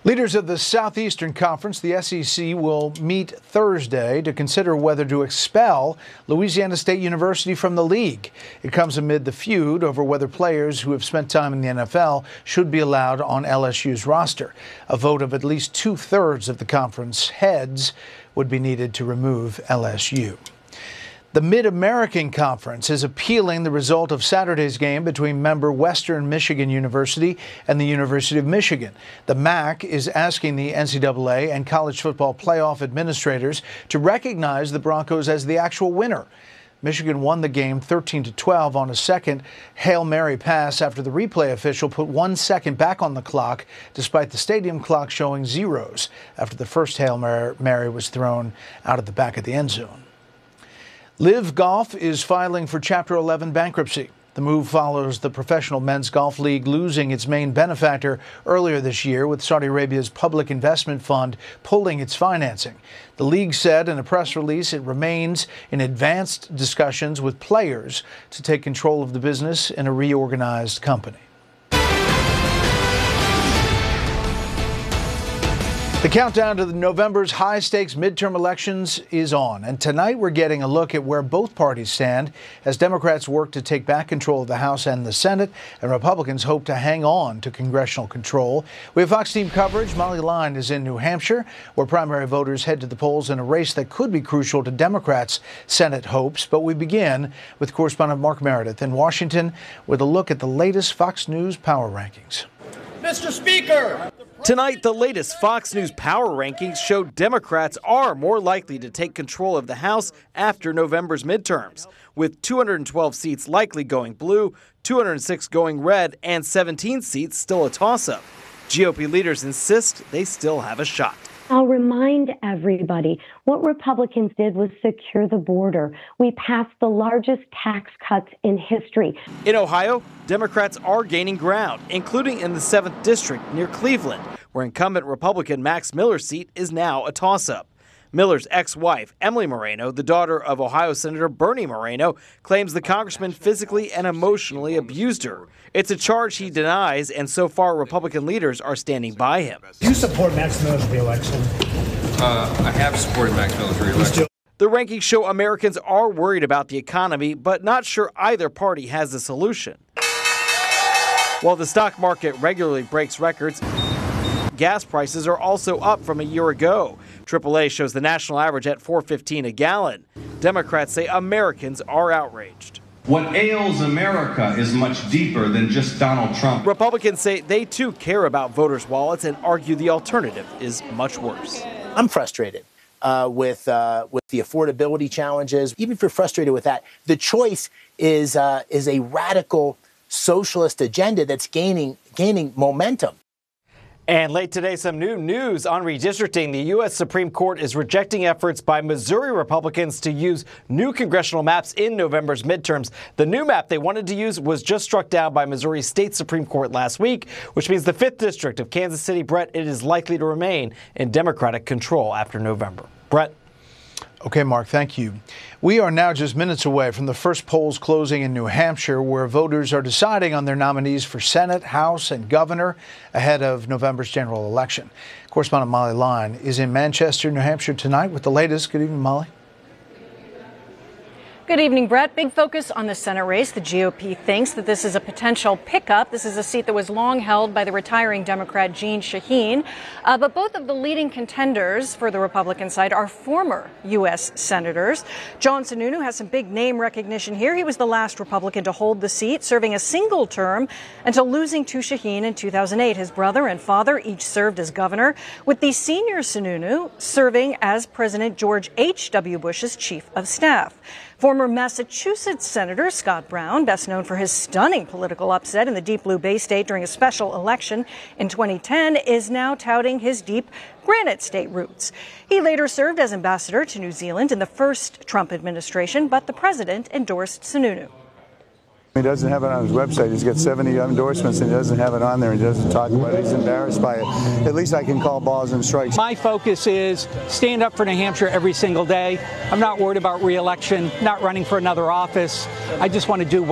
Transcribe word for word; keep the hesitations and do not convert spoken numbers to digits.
Leaders of the Southeastern Conference, the S E C, will meet Thursday to consider whether to expel Louisiana State University from the league. It comes amid the feud over whether players who have spent time in the N F L should be allowed on L S U's roster. A vote of at least two-thirds of the conference heads would be needed to remove L S U. The Mid-American Conference is appealing the result of Saturday's game between member Western Michigan University and the University of Michigan. The M A C is asking the N C double A and college football playoff administrators to recognize the Broncos as the actual winner. Michigan won the game thirteen to twelve on a second Hail Mary pass after the replay official put one second back on the clock, despite the stadium clock showing zeros after the first Hail Mary was thrown out of the back of the end zone. Live Golf is filing for Chapter eleven bankruptcy. The move follows the Professional Men's Golf League losing its main benefactor earlier this year, with Saudi Arabia's Public Investment Fund pulling its financing. The league said in a press release it remains in advanced discussions with players to take control of the business in a reorganized company. The countdown to the November's high-stakes midterm elections is on, and tonight we're getting a look at where both parties stand as Democrats work to take back control of the House and the Senate, and Republicans hope to hang on to congressional control. We have Fox Team coverage. Molly Line is in New Hampshire, where primary voters head to the polls in a race that could be crucial to Democrats' Senate hopes. But we begin with correspondent Mark Meredith in Washington with a look at the latest Fox News power rankings. Mister Speaker! Tonight, the latest Fox News power rankings show Democrats are more likely to take control of the House after November's midterms, with two hundred twelve seats likely going blue, two hundred six going red, and seventeen seats still a toss-up. G O P leaders insist they still have a shot. I'll remind everybody what Republicans did was secure the border. We passed the largest tax cuts in history. In Ohio, Democrats are gaining ground, including in the seventh District near Cleveland, where incumbent Republican Max Miller's seat is now a toss-up. Miller's ex-wife, Emily Moreno, the daughter of Ohio Senator Bernie Moreno, claims the congressman physically and emotionally abused her. It's a charge he denies, and so far Republican leaders are standing by him. Do you support Max Miller's re-election? Uh, I have supported Max Miller's re-election. The rankings show Americans are worried about the economy, but not sure either party has a solution. While the stock market regularly breaks records, gas prices are also up from a year ago. triple A shows the national average at four fifteen a gallon. Democrats say Americans are outraged. What ails America is much deeper than just Donald Trump. Republicans say they too care about voters' wallets and argue the alternative is much worse. I'm frustrated uh, with uh, with the affordability challenges. Even if you're frustrated with that, the choice is uh, is a radical socialist agenda that's gaining gaining momentum. And late today, some new news on redistricting. The U S Supreme Court is rejecting efforts by Missouri Republicans to use new congressional maps in November's midterms. The new map they wanted to use was just struck down by Missouri State Supreme Court last week, which means the fifth District of Kansas City, Brett, it is likely to remain in Democratic control after November. Brett. Okay, Mark, thank you. We are now just minutes away from the first polls closing in New Hampshire, where voters are deciding on their nominees for Senate, House, and governor ahead of November's general election. Correspondent Molly Line is in Manchester, New Hampshire tonight with the latest. Good evening, Molly. Good evening, Brett. Big focus on the Senate race. The G O P thinks that this is a potential pickup. This is a seat that was long held by the retiring Democrat Jeanne Shaheen. Uh, but both of the leading contenders for the Republican side are former U S senators. John Sununu has some big name recognition here. He was the last Republican to hold the seat, serving a single term until losing to Shaheen in two thousand eight. His brother and father each served as governor, with the senior Sununu serving as President George H W Bush's chief of staff. Former Massachusetts Senator Scott Brown, best known for his stunning political upset in the deep blue Bay State during a special election in twenty ten, is now touting his deep Granite State roots. He later served as ambassador to New Zealand in the first Trump administration, but the president endorsed Sununu. He doesn't have it on his website. He's got seventy endorsements and he doesn't have it on there. He doesn't talk about it. He's embarrassed by it. At least I can call balls and strikes. My focus is stand up for New Hampshire every single day. I'm not worried about re-election, not running for another office. I just want to do